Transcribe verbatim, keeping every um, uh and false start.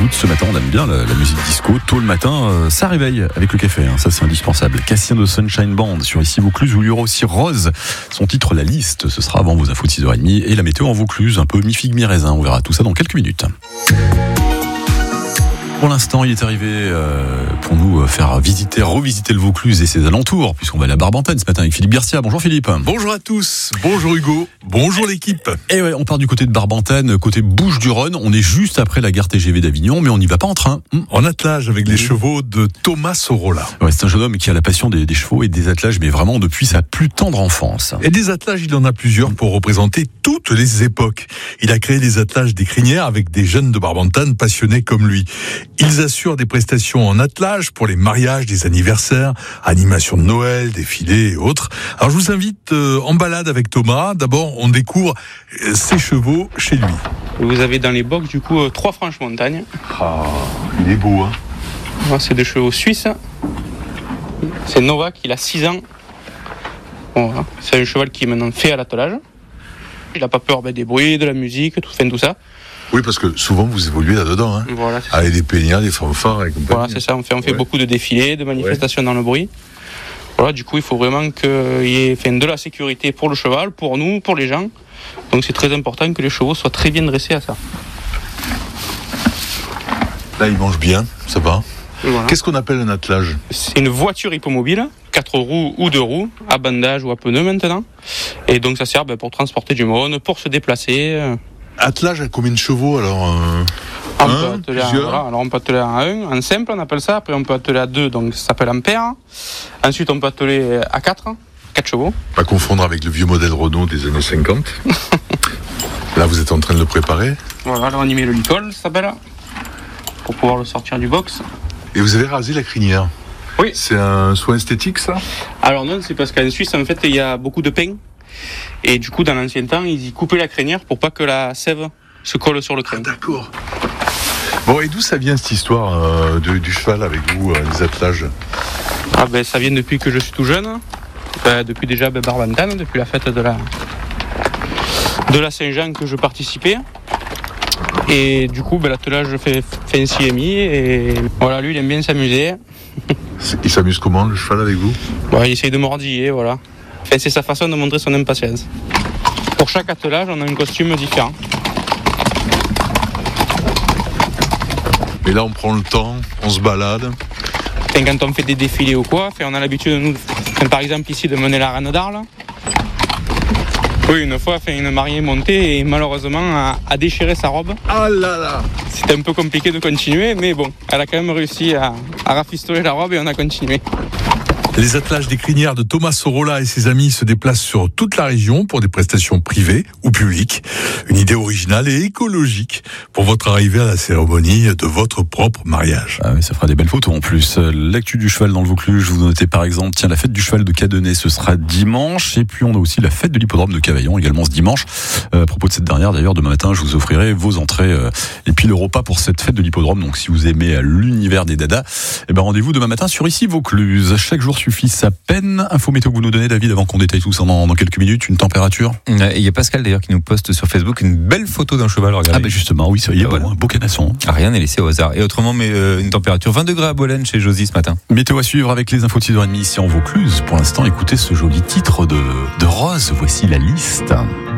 écoute, ce matin, on aime bien la, la musique disco. Tôt le matin, euh, ça réveille avec le café, hein, ça c'est indispensable. Cassien de Sunshine Band sur Ici Vaucluse, où il y aura aussi Rose. Son titre, La Liste, ce sera avant vos infos de six heures trente. Et la météo en Vaucluse, un peu mi-figue, mi-raisin. On verra tout ça dans quelques minutes. Pour l'instant, il est arrivé euh, pour nous faire visiter, revisiter le Vaucluse et ses alentours, puisqu'on va à la Barbantane ce matin avec Philippe Garcia. Bonjour Philippe. Bonjour à tous, bonjour Hugo, bonjour l'équipe. Et ouais, on part du côté de Barbantane, côté Bouches-du-Rhône. On est juste après la gare T G V d'Avignon, mais on n'y va pas en train. Hum. En attelage avec les chevaux de Thomas Sorolla. Ouais, c'est un jeune homme qui a la passion des, des chevaux et des attelages, mais vraiment depuis sa plus tendre enfance. Et des attelages, il en a plusieurs pour représenter toutes les époques. Il a créé des attelages des crinières avec des jeunes de Barbantane passionnés comme lui. Ils assurent des prestations en attelage pour les mariages, des anniversaires, animations de Noël, défilés et autres. Alors je vous invite euh, en balade avec Thomas. D'abord, on découvre euh, ses chevaux chez lui. Vous avez dans les box du coup euh, trois franches montagnes. Ah, il est beau, hein. Moi, c'est des chevaux suisses. C'est Novak, il a six ans. Voilà. C'est un cheval qui est maintenant fait à l'attelage. Il n'a pas peur ben, des bruits, de la musique, tout, fin, tout ça. Oui, parce que souvent vous évoluez là-dedans, hein. Voilà, c'est avec des pénières, des fanfares et compagnie. Voilà, c'est ça. On fait, on fait ouais. beaucoup de défilés, de manifestations ouais. dans le bruit. Voilà, du coup, il faut vraiment qu'il y ait enfin, de la sécurité pour le cheval, pour nous, pour les gens. Donc c'est très important que les chevaux soient très bien dressés à ça. Là, ils mangent bien, ça va. Voilà. Qu'est-ce qu'on appelle un attelage ? C'est une voiture hippomobile, quatre roues ou deux roues, à bandage ou à pneus maintenant. Et donc ça sert ben, pour transporter du monde, pour se déplacer. Attelage à combien de chevaux alors euh, on un, peut atteler à, voilà, alors on peut atteler à un, en simple on appelle ça, après on peut atteler à deux, donc ça s'appelle en paire. Ensuite on peut atteler à quatre, quatre chevaux. Pas confondre avec le vieux modèle Renault des années cinquante. Là vous êtes en train de le préparer. Voilà, là on y met le licol, ça s'appelle, pour pouvoir le sortir du box. Et vous avez rasé la crinière ? Oui. C'est un soin esthétique ça ? Alors non, c'est parce qu'en Suisse en fait il y a beaucoup de pins. Et du coup, dans l'ancien temps, ils y coupaient la crinière pour pas que la sève se colle sur le crâne. Ah, d'accord. Bon, et d'où ça vient cette histoire euh, de, du cheval avec vous, euh, les attelages ? Ah ben, ça vient depuis que je suis tout jeune. Ben, depuis déjà ben, Barbantane, depuis la fête de la de la Saint-Jean que je participais. Et du coup, ben, l'attelage fait fin C M I. Et voilà, lui, il aime bien s'amuser. Il s'amuse comment, le cheval, avec vous ? Ben, il essaye de mordiller, voilà. Enfin, c'est sa façon de montrer son impatience. Pour chaque attelage, on a un costume différent. Et là, on prend le temps, on se balade. Et quand on fait des défilés ou quoi, on a l'habitude, nous, par exemple ici, de mener la reine d'Arles. Oui, une fois, une mariée est montée et malheureusement a, a déchiré sa robe. Ah là là ! C'était un peu compliqué de continuer, mais bon, elle a quand même réussi à, à rafistoler la robe et on a continué. Les attelages des crinières de Thomas Sorolla et ses amis se déplacent sur toute la région pour des prestations privées ou publiques. Une idée originale et écologique pour votre arrivée à la cérémonie de votre propre mariage. Ah oui, ça fera des belles photos en plus. L'actu du cheval dans le Vaucluse, vous notez par exemple, tiens, la fête du cheval de Cadenet, ce sera dimanche. Et puis on a aussi la fête de l'hippodrome de Cavaillon également ce dimanche. Euh, à propos de cette dernière, d'ailleurs, demain matin, je vous offrirai vos entrées euh, et puis le repas pour cette fête de l'hippodrome. Donc si vous aimez l'univers des dadas, eh ben rendez-vous demain matin sur Ici Vaucluse. Chaque jour suffit sa peine. Info météo que vous nous donnez, David, avant qu'on détaille tout ça dans, dans quelques minutes. Une température ? Il y a Pascal d'ailleurs qui nous poste sur Facebook une belle photo d'un cheval. Regardez. Ah ben justement, oui, ça y est, voilà. bon, un beau canasson. Ah, rien n'est laissé au hasard. Et autrement, mais euh, une température vingt degrés à Bolène chez Josie ce matin. Météo à suivre avec les infos de six heures trente ici en Vaucluse. Pour l'instant, écoutez ce joli titre de, de Rose. Voici La Liste.